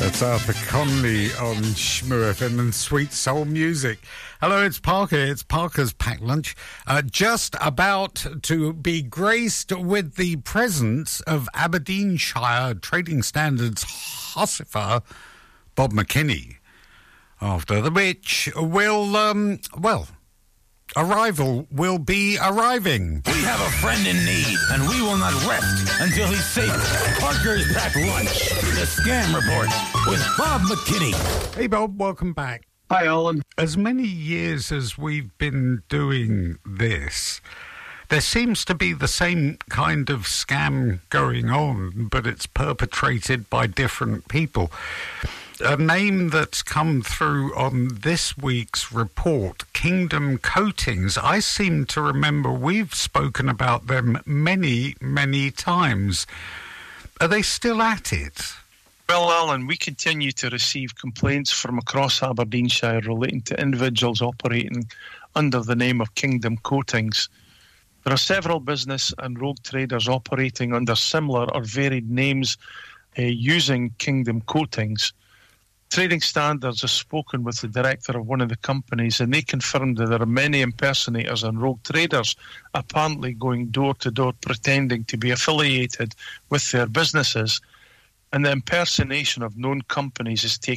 That's Arthur Conley on Shmoo FM and Sweet Soul Music. Hello, it's Parker. It's Parker's Packed Lunch. Just about to be graced with the presence of Aberdeenshire Trading Standards Hussifer, Bob McKinney. After the which will, arrival will be arriving. We have a friend in need, and we will not rest until he's safe. Parker's Packed Lunch, the Scam Report with Bob McKinney. Hey, Bob, welcome back. Hi, Alan. As many years as we've been doing this, there seems to be the same kind of scam going on, but it's perpetrated by different people. A name that's come through on this week's report, Kingdom Coatings. I seem to remember we've spoken about them many, many times. Are they still at it? Well, Alan, we continue to receive complaints from across Aberdeenshire relating to individuals operating under the name of Kingdom Coatings. There are several business and rogue traders operating under similar or varied names using Kingdom Coatings. Trading Standards has spoken with the director of one of the companies, and they confirmed that there are many impersonators and rogue traders apparently going door to door pretending to be affiliated with their businesses, and the impersonation of known companies is taking